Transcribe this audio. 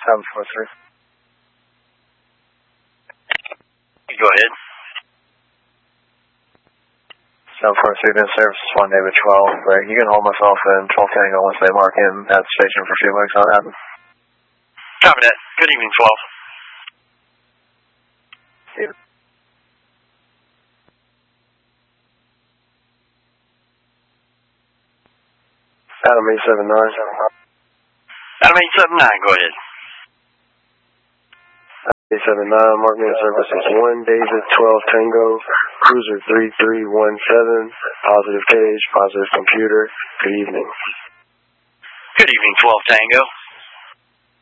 743. Go ahead. 743, been service 1 David 12. Right, you can hold myself in 12 Tango once they mark in at the station for 2 weeks. How that happens? Copy that. Good evening, 12. See you. Adam 879. Adam 879, go ahead. 879, mark me in service is 1 David 12 Tango, cruiser 3317, positive page, positive computer. Good evening. Good evening, 12 Tango.